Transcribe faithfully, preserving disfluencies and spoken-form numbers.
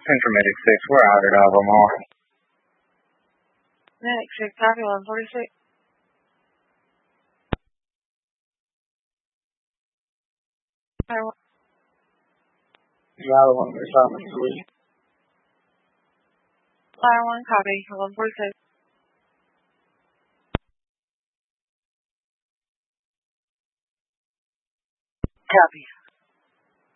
ten for Medic six, we're out at Albemarle. Medic six, copy, eleven forty-six. Fire one. Fire one, we're Thomas three. Fire one, copy, eleven forty-six. Copy.